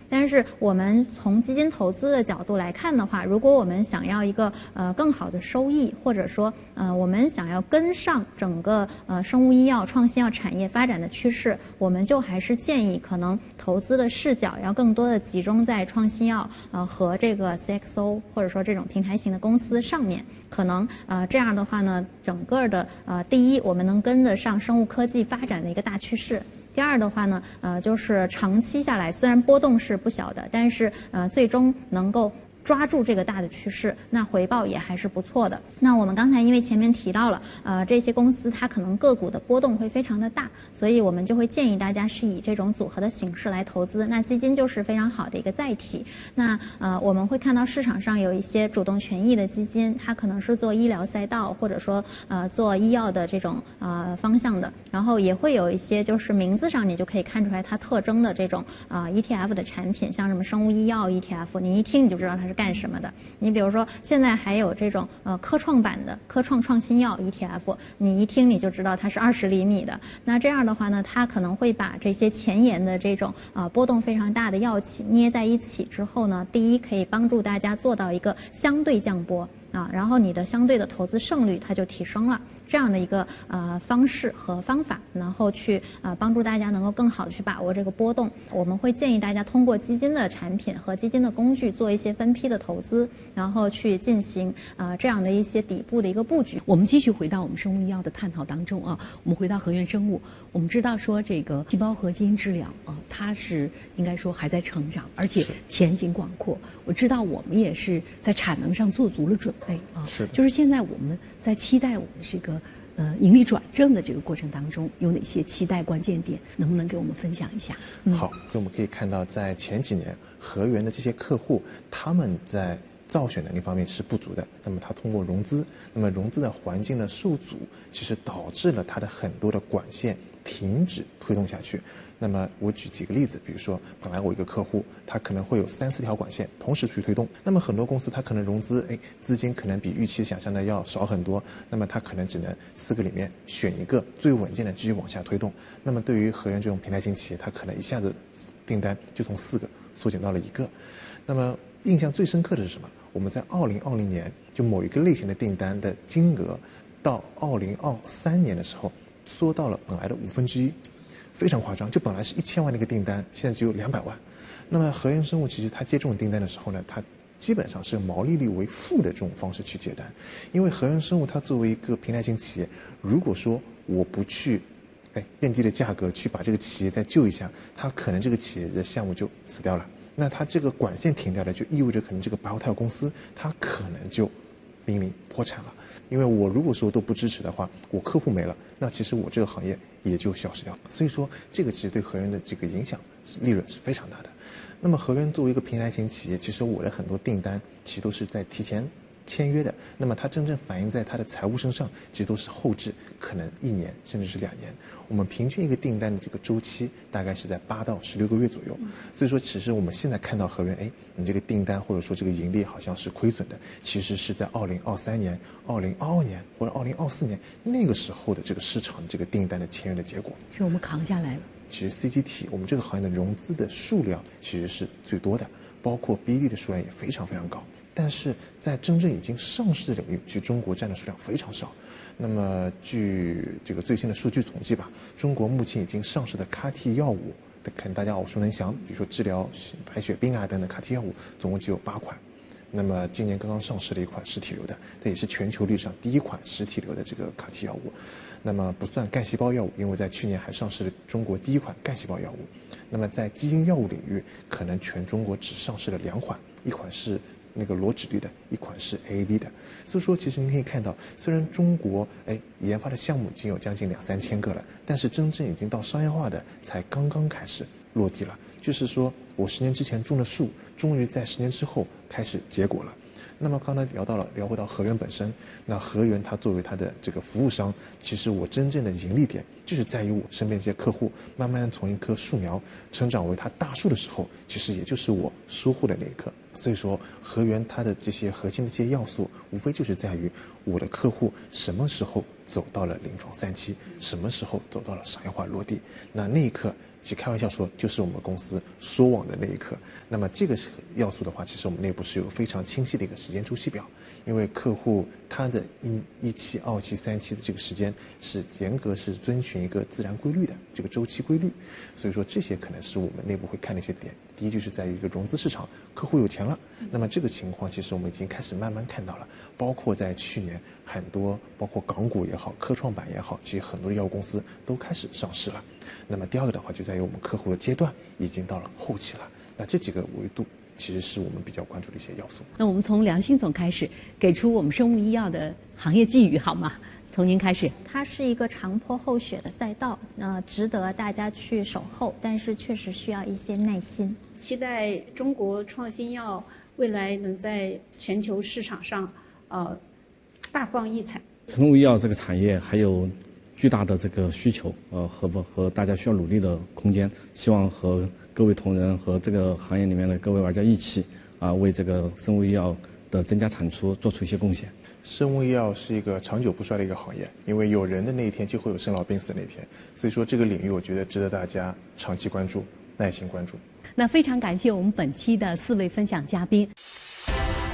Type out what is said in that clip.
但是我们从基金投资的角度来看的话，如果我们想要一个更好的收益，或者说我们想要跟上整个生物医药、创新药产业发展的趋势，我们就还是建议可能投资的视角要更多的集中在创新药和这个 CXO 或者说这种平台型的公司上面。可能这样的话呢，整个的第一，我们能跟得上生物科技发展的一个大趋势。第二的话呢，就是长期下来，虽然波动是不小的，但是最终能够抓住这个大的趋势，那回报也还是不错的。那我们刚才因为前面提到了，这些公司它可能个股的波动会非常的大，所以我们就会建议大家是以这种组合的形式来投资。那基金就是非常好的一个载体。那我们会看到市场上有一些主动权益的基金，它可能是做医疗赛道或者说做医药的这种方向的，然后也会有一些就是名字上你就可以看出来它特征的这种ETF 的产品，像什么生物医药 ETF， 你一听你就知道它是干什么的。你比如说现在还有这种科创版的科创创新药 ETF， 你一听你就知道它是20厘米的。那这样的话呢，它可能会把这些前沿的这种波动非常大的药企捏在一起之后呢，第一可以帮助大家做到一个相对降波然后你的相对的投资胜率它就提升了。这样的一个方式和方法，然后去帮助大家能够更好的去把握这个波动。我们会建议大家通过基金的产品和基金的工具做一些分批的投资，然后去进行这样的一些底部的一个布局。 我们继续回到我们生物医药的探讨当中我们回到和源生物，我们知道说这个细胞核基因治疗它是应该说还在成长，而且前景广阔。我知道我们也是在产能上做足了准备是的， 就是现在我们在期待我们这个盈利转正的这个过程当中，有哪些期待关键点？能不能给我们分享一下？ 好，就我们可以看到，在前几年，和源的这些客户，他们在造血能力方面是不足的。那么他通过融资，那么融资的环境的受阻，其实导致了他的很多的管线停止推动下去。那么我举几个例子，比如说，本来我一个客户，他可能会有3、4条管线同时去推动。那么很多公司他可能融资，资金可能比预期想象的要少很多。那么他可能只能4个里面选一个最稳健的继续往下推动。那么对于和源这种平台型企业，他可能一下子订单就从4个缩减到了1个。那么印象最深刻的是什么？我们在2020年就某一个类型的订单的金额，到2023年的时候缩到了本来的1/5。非常夸张，就本来是1000万的一个订单，现在只有200万。那么和源生物其实它接这种订单的时候呢，它基本上是毛利率为负的这种方式去接单。因为和源生物它作为一个平台型企业，如果说我不去更低的价格去把这个企业再救一下，它可能这个企业的项目就死掉了。那它这个管线停掉了，就意味着可能这个BioTel公司它可能就濒临破产了。因为我如果说都不支持的话，我客户没了，那其实我这个行业也就消失掉了。所以说这个其实对和源的这个影响利润是非常大的。那么和源作为一个平台型企业，其实我的很多订单其实都是在提前签约的，那么它真正反映在它的财务身上，其实都是后置，可能1年甚至是2年。我们平均一个订单的这个周期大概是在8到16个月左右。所以说其实我们现在看到和源你这个订单或者说这个盈利好像是亏损的，其实是在2023年、2022年或者2024年那个时候的这个市场这个订单的签约的结果， 是我们扛下来了。 其实 CGT 我们这个行业的融资的数量其实是最多的，包括 BD 的数量也非常非常高。但是在真正已经上市的领域，其实中国占的数量非常少。那么据这个最新的数据统计吧，中国目前已经上市的 CAR-T 药物，可能大家耳熟能详，比如说治疗白血病等等 CAR-T 药物，总共只有8款。那么今年刚刚上市的一款实体瘤的，这也是全球历史上第一款实体瘤的这个 CAR-T 药物。那么不算干细胞药物，因为在去年还上市了中国第一款干细胞药物。那么在基因药物领域，可能全中国只上市了2款，一款是那个罗脂率的，一款是 AAV 的。所以说其实您可以看到，虽然中国研发的项目已经有将近2、3千个了，但是真正已经到商业化的才刚刚开始落地了。就是说我10年之前种的树，终于在10年之后开始结果了。那么刚才聊回到和源本身，那和源它作为它的这个服务商，其实我真正的盈利点就是在于我身边这些客户慢慢的从一棵树苗成长为它大树的时候，其实也就是我收获的那一刻。所以说和源它的这些核心的这些要素，无非就是在于我的客户什么时候走到了临床3期，什么时候走到了商业化落地，那一刻其实开玩笑说，就是我们公司说网的那一刻。那么这个要素的话，其实我们内部是有非常清晰的一个时间周期表，因为客户他的1期、2期、3期的这个时间是严格是遵循一个自然规律的这个周期规律，所以说这些可能是我们内部会看的一些点。第一就是在于一个融资市场，客户有钱了，那么这个情况其实我们已经开始慢慢看到了，包括在去年很多，包括港股也好，科创板也好，其实很多的药物公司都开始上市了。那么第二个的话，就在于我们客户的阶段已经到了后期了。那这几个维度其实是我们比较关注的一些要素。 那我们从梁新总开始，给出我们生物医药的行业寄语好吗？从您开始。 它是一个长坡厚雪的赛道，值得大家去守候，但是确实需要一些耐心。 期待中国创新药未来能在全球市场上，大放异彩。 生物医药这个产业还有巨大的这个需求，和大家需要努力的空间。希望和各位同仁和这个行业里面的各位玩家一起，为这个生物医药的增加产出做出一些贡献。 生物医药是一个长久不衰的一个行业，因为有人的那一天就会有生老病死的那一天，所以说这个领域我觉得值得大家长期关注、耐心关注。 那非常感谢我们本期的4位分享嘉宾。